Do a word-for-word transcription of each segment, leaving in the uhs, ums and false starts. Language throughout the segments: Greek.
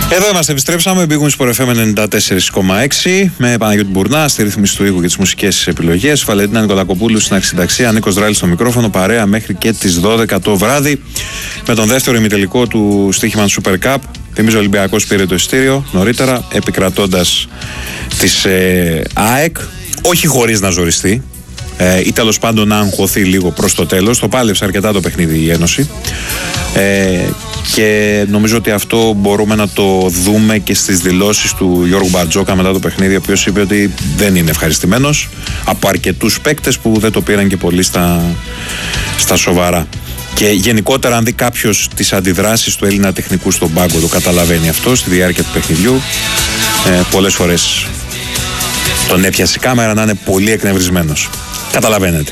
Εδώ είμαστε, επιστρέψαμε. Μπήκαμε στο εφ εμ ενενήντα τέσσερα κόμμα έξι με Παναγιώτη Μπουρνά στη ρύθμιση του ήχου και τις μουσικές επιλογές. Βαλεντίνα Νικολακοπούλου στην αρχισυνταξία. Νίκος Δράλης στο μικρόφωνο. Παρέα μέχρι και τις δώδεκα το βράδυ με τον δεύτερο ημιτελικό του στοίχημαν Super Cup. Θυμίζω ο Ολυμπιακός πήρε το εισιτήριο νωρίτερα, επικρατώντας της ε, ΑΕΚ. Όχι χωρίς να ζοριστεί. Ε, ή τέλος πάντων να αγχωθεί λίγο προς το τέλος. Το πάλεψε αρκετά το παιχνίδι η Ένωση. Ε, και νομίζω ότι αυτό μπορούμε να το δούμε και στις δηλώσεις του Γιώργου Μπαρτζόκα μετά το παιχνίδι, ο οποίος είπε ότι δεν είναι ευχαριστημένος από αρκετούς παίκτες που δεν το πήραν και πολύ στα, στα σοβαρά. Και γενικότερα, αν δει κάποιος τις αντιδράσεις του Έλληνα τεχνικού στον πάγκο, το καταλαβαίνει αυτό στη διάρκεια του παιχνιδιού. Ε, πολλές φορές τον έπιασε η κάμερα να είναι πολύ εκνευρισμένος. Καταλαβαίνετε.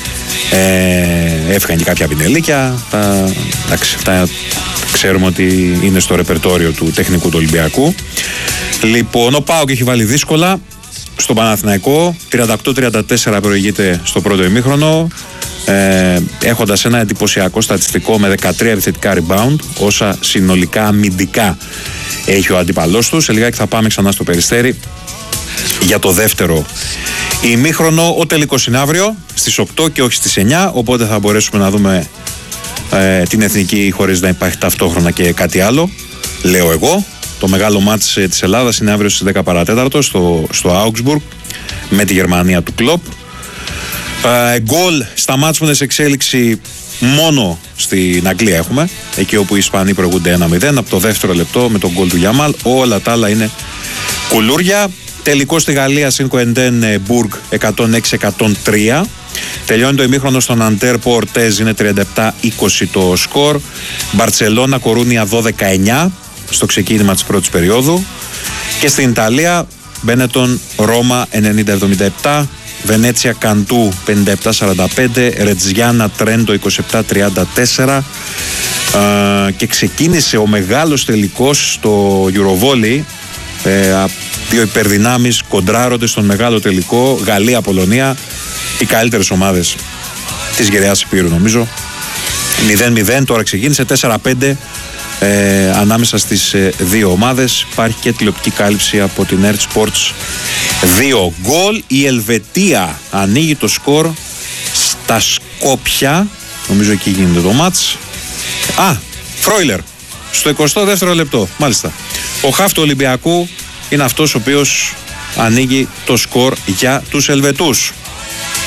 Ε, έφυγαν και κάποια πινελίκια. Τα, εντάξει, αυτά ξέρουμε ότι είναι στο ρεπερτόριο του τεχνικού του Ολυμπιακού. Λοιπόν, ο ΠΑΟΚ έχει βάλει δύσκολα στον Παναθηναϊκό. τριάντα οκτώ τριάντα τέσσερα προηγείται στο πρώτο ημίχρονο, ε, έχοντας ένα εντυπωσιακό στατιστικό με δεκατρία επιθετικά rebound, όσα συνολικά αμυντικά έχει ο αντίπαλός του. Σε λιγάκι θα πάμε ξανά στο Περιστέρι για το δεύτερο ημίχρονο. Ο τελικός είναι αύριο στις οκτώ και όχι στις εννιά, οπότε θα μπορέσουμε να δούμε ε, την εθνική χωρίς να υπάρχει ταυτόχρονα και κάτι άλλο, λέω εγώ. Το μεγάλο μάτς ε, της Ελλάδας είναι αύριο στις δέκα παρατέταρτο στο, στο Augsburg με τη Γερμανία του Κλοπ. Ε, γκολ στα μάτς που είναι σε εξέλιξη μόνο στην Αγγλία έχουμε, εκεί όπου οι Ισπανοί προηγούνται ένα μηδέν από το δεύτερο λεπτό με τον γκολ του Γιαμάλ. Όλα τα άλλα είναι κουλούρια. Τελικό στη Γαλλία, Σινκοεντέν Μπουργκ εκατόν έξι εκατόν τρία. Τελειώνει το ημίχρονο στον Αντέρ Πορτέζ, είναι τριάντα επτά είκοσι το σκορ. Μπαρτσελώνα Κορούνια δώδεκα εννιά στο ξεκίνημα της πρώτης περίοδου. Και στην Ιταλία, Μπένετον Ρώμα ενενήντα εβδομήντα επτά. Βενέτσια Καντού πενήντα επτά σαράντα πέντε. Ρετζιάννα Τρέντο είκοσι επτά τριάντα τέσσερα. Uh, και ξεκίνησε ο μεγάλος τελικός στο Eurovolley. Ε, δύο υπερδυνάμεις κοντράρονται στον μεγάλο τελικό. Γαλλία-Πολωνία, οι καλύτερες ομάδες της Γεραιάς Υπήρου νομίζω. μηδέν μηδέν, τώρα ξεκίνησε τέσσερα πέντε ε, ανάμεσα στις ε, δύο ομάδες. Υπάρχει και τηλεοπτική κάλυψη από την Earth Sports δύο. Γκολ, η Ελβετία ανοίγει το σκορ στα Σκόπια, νομίζω εκεί γίνεται το μάτς. Α, Φρόιλερ στο εικοστό δεύτερο λεπτό, μάλιστα. Ο χαφ του Ολυμπιακού είναι αυτός ο οποίος ανοίγει το σκορ για τους Ελβετούς.